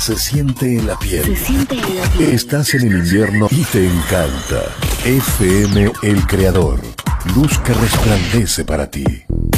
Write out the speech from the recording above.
Se siente en la piel. Se siente en la piel. Estás en el invierno y te encanta. FM El Creador. Luz que resplandece para ti.